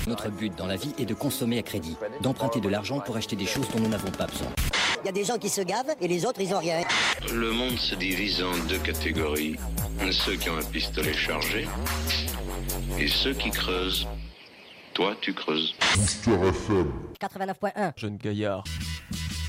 Notre but dans la vie est de consommer à crédit, d'emprunter de l'argent pour acheter des choses dont nous n'avons pas besoin. Il y a des gens qui se gavent et les autres ils ont rien. Le monde se divise en deux catégories. Ceux qui ont un pistolet chargé et ceux qui creusent. Toi, tu creuses. Booster FM. 89.1. Jeune gaillard.